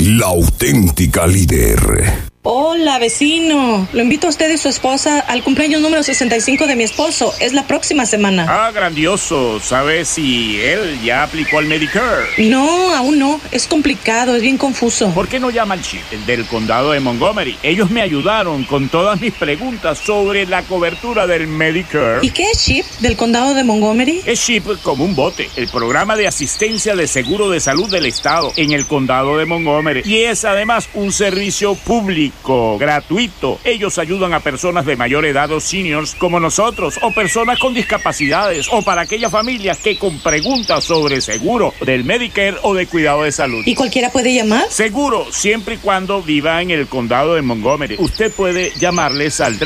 la auténtica líder. Hola, vecino. Lo invito a usted y su esposa al cumpleaños número 65 de mi esposo. Es la próxima semana. Ah, grandioso. ¿Sabes si él ya aplicó al Medicare? No, aún no. Es complicado, es bien confuso. ¿Por qué no llama al CHIP, el del condado de Montgomery? Ellos me ayudaron con todas mis preguntas sobre la cobertura del Medicare. ¿Y qué es CHIP del condado de Montgomery? Es CHIP como un bote, el programa de asistencia de seguro de salud del estado en el condado de Montgomery. Y es además un servicio público, gratuito. Ellos ayudan a personas de mayor edad o seniors como nosotros, o personas con discapacidades, o para aquellas familias que con preguntas sobre seguro del Medicare o de cuidado de salud. ¿Y cualquiera puede llamar? Seguro, siempre y cuando viva en el condado de Montgomery. Usted puede llamarles al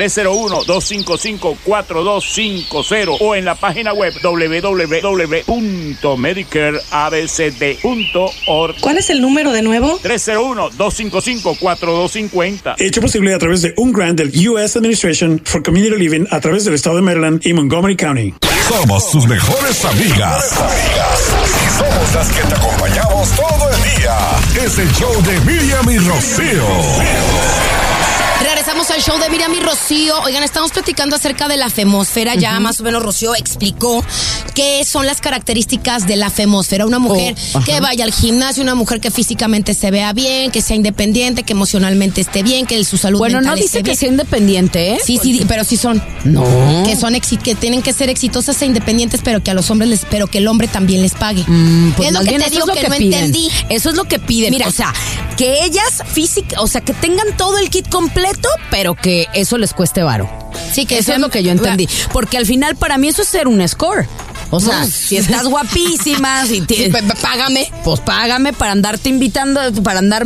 301-255-4250 o en la página web www.medicareabcd.org. ¿Cuál es el número de nuevo? 301-255-4250. Hecho posible a través de un grant del U.S. Administration for Community Living a través del estado de Maryland y Montgomery County. Somos sus mejores amigas. Y somos las que te acompañamos todo el día. Es el show de Miriam y Rocío. Regresamos al show de Miriam y Rocío. Oigan, estamos platicando acerca de la femósfera. Ya más o menos Rocío explicó qué son las características de la femósfera. Una mujer que vaya al gimnasio, una mujer que físicamente se vea bien, que sea independiente, que emocionalmente esté bien, que su salud mental esté bien. Bueno, no dice que sea independiente, ¿eh? Sí, pero sí son. No. Que tienen que ser exitosas e independientes, pero que a los hombres pero que el hombre también les pague. Pues es lo que te digo que no piden. entendí. Eso es lo que piden. Mira, o sea, que ellas que tengan todo el kit completo, pero que eso les cueste varo. Sí, que eso es lo que yo entendí. Porque al final, para mí, eso es ser un score. O sea, si estás guapísima, págame. Pues págame para andarme invitando a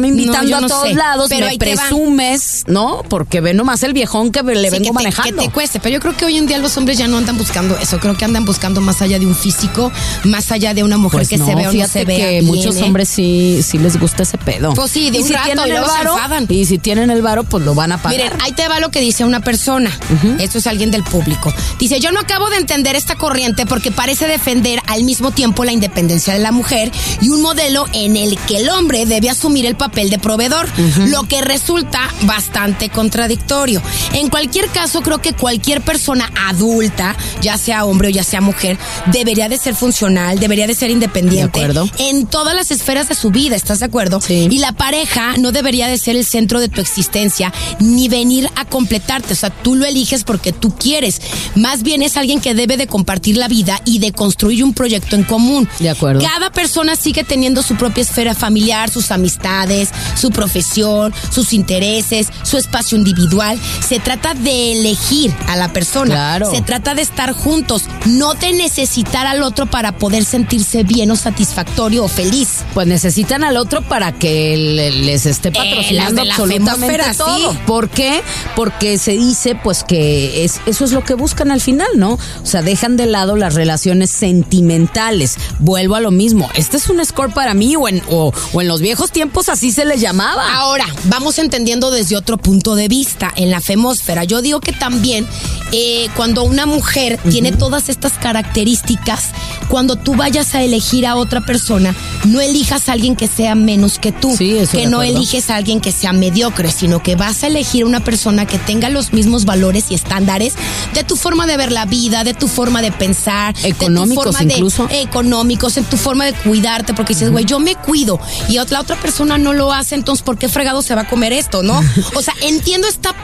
todos lados, pero me presumes, ¿no? Porque ve nomás el viejón que le vengo manejando. Que te cueste, pero yo creo que hoy en día los hombres ya no andan buscando eso. Creo que andan buscando más allá de un físico, más allá de una mujer que se vea o no se vea que bien, muchos hombres sí les gusta ese pedo. Pues sí, de un rato y luego se enfadan. Y si tienen el varo, pues lo van a pagar. Miren, ahí te va lo que dice una persona. Esto es alguien del público. Dice, yo no acabo de entender esta corriente porque parece defender al mismo tiempo la independencia de la mujer y un modelo en el que el hombre debe asumir el papel de proveedor, lo que resulta bastante contradictorio. En cualquier caso, creo que cualquier persona adulta, ya sea hombre o ya sea mujer, debería de ser funcional, debería de ser independiente en todas las esferas de su vida, ¿estás de acuerdo? Sí. Y la pareja no debería de ser el centro de tu existencia ni venir a completarte, o sea, tú lo eliges porque tú quieres. Más bien es alguien que debe de compartir la vida y de construir un proyecto en común. De acuerdo. Cada persona sigue teniendo su propia esfera familiar, sus amistades, su profesión, sus intereses, su espacio individual. Se trata de elegir a la persona. Claro. Se trata de estar juntos, no de necesitar al otro para poder sentirse bien o satisfactorio o feliz. Pues necesitan al otro para que les esté patrocinando absolutamente todo. Sí. ¿Por qué? Porque se dice pues que eso es lo que buscan al final, ¿no? O sea, dejan de lado las relaciones sentimentales. Vuelvo a lo mismo. Este es un score para mí o en los viejos tiempos así se les llamaba. Ahora, vamos entendiendo desde otro punto de vista en la femósfera. Yo digo que también cuando una mujer tiene todas estas características, cuando tú vayas a elegir a otra persona, no elijas a alguien que sea menos que tú, que no eliges a alguien que sea mediocre, sino que vas a elegir a una persona que tenga los mismos valores y estándares de tu forma de ver la vida, de tu forma de pensar, económicos incluso. Económicos, en tu forma de cuidarte, porque dices, güey, yo me cuido y la otra persona no lo hace, entonces ¿por qué fregado se va a comer esto, no? O sea, entiendo esta